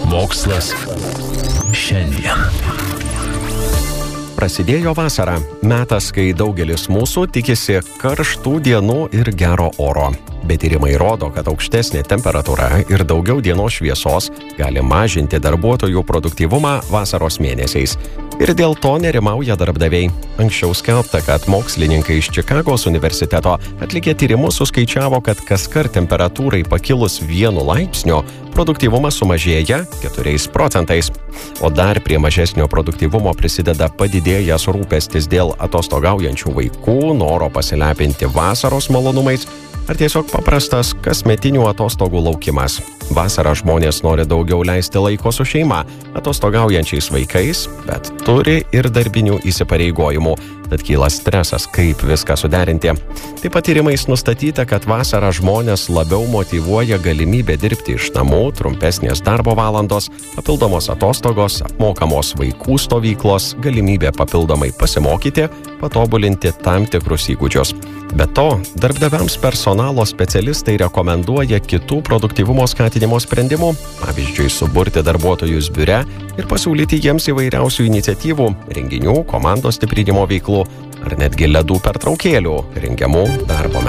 Mokslas šiandien. Prasidėjo vasara. Metas, kai daugelis mūsų tikisi karštų dienų ir gero oro. Bet tyrimai rodo, kad aukštesnė temperatūra ir daugiau dienos šviesos gali mažinti darbuotojų produktyvumą vasaros mėnesiais. Ir dėl to nerimauja darbdaviai. Anksčiau skelbta, kad mokslininkai iš Čikagos universiteto atlikę tyrimus suskaičiavo, kad kaskart temperatūrai pakilus 1 laipsniu, produktyvumas sumažėja 4%. O dar prie mažesnio produktyvumo prisideda padidėjęs rūpestis dėl atostogaujančių vaikų, noro pasilepinti vasaros malonumais ar tiesiog paprastas kasmetinių atostogų laukimas. Vasarą žmonės nori daugiau leisti laiko su šeima, atostogaujančiais vaikais, bet turi ir darbinių įsipareigojimų, tad kyla stresas, kaip viską suderinti. Taip pat tyrimais nustatyta, kad vasarą žmonės labiau motyvuoja galimybę dirbti iš namų, trumpesnės darbo valandos, papildomos atostogos, apmokamos vaikų stovyklos, galimybė papildomai pasimokyti, patobulinti tam tikrus įgūdžius. Be to, darbdaviams personalo specialistai rekomenduoja kitų produktyvumo skatinimo sprendimų, pavyzdžiui, suburti darbuotojus biure ir pasiūlyti jiems įvairiausių iniciatyvų, renginių, komandos stiprinimo veiklų ar netgi ledų pertraukėlių rengiamų darbo metu.